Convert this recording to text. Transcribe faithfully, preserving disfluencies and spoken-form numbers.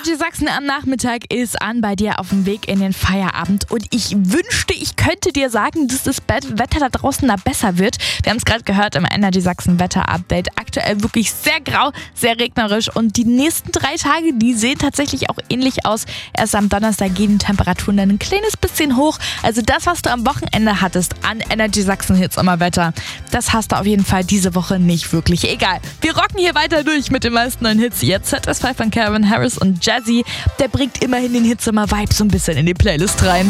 Energy Sachsen am Nachmittag ist an bei dir auf dem Weg in den Feierabend und ich wünschte, ich könnte dir sagen, dass das Wetter da draußen da besser wird. Wir haben es gerade gehört im Energy Sachsen Wetter-Update. Aktuell wirklich sehr grau, sehr regnerisch und die nächsten drei Tage, die sehen tatsächlich auch ähnlich aus. Erst am Donnerstag gehen die Temperaturen dann ein kleines bisschen hoch. Also das, was du am Wochenende hattest an Energy Sachsen Hits immer Wetter, das hast du auf jeden Fall diese Woche nicht wirklich. Egal, wir rocken hier weiter durch mit den meisten neuen Hits. Jetzt Z S fünf von Calvin Harris und Jazzy. Der bringt immerhin den Hitze-Vibe so ein bisschen in die Playlist rein.